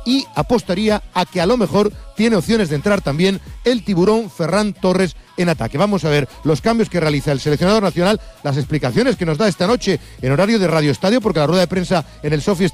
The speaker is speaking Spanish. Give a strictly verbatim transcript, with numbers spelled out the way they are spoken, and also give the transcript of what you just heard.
y apostaría a que a lo mejor tiene opciones de entrar también el tiburón Ferran Torres en ataque. Vamos a ver los cambios que realiza el seleccionador nacional, las explicaciones que nos da esta noche en horario de Radio Estadio, porque la rueda de prensa en el Sofía